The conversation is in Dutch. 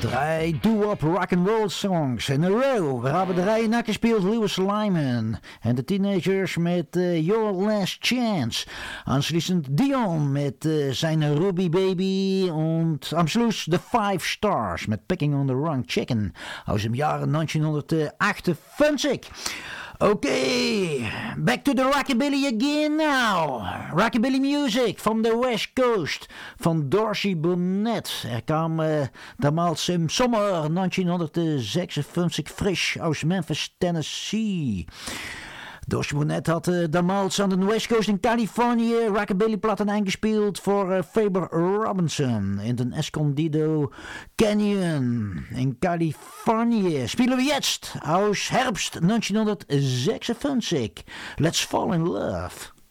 Drei doo-wop rock'n'roll songs in a row. We hebben de rij nagespeeld Lewis Lyman en de Teenagers met Your Last Chance. Anschließend Dion met zijn Ruby Baby und am Schluss The Five Stars met Picking on the Wrong Chicken aus dem Jahre 1958. Okay, back to the rockabilly again now. Rockabilly music from the West Coast van Dorsey Burnett. Er kwam damals im Sommer 1956 frisch aus Memphis, Tennessee. Dorsey Burnett had damals aan de West Coast in Californië rockabilly-platten eingespeeld voor Faber Robinson in den Escondido Canyon in Californië. Spielen we jetzt aus Herbst 1956. Let's Fall in Love.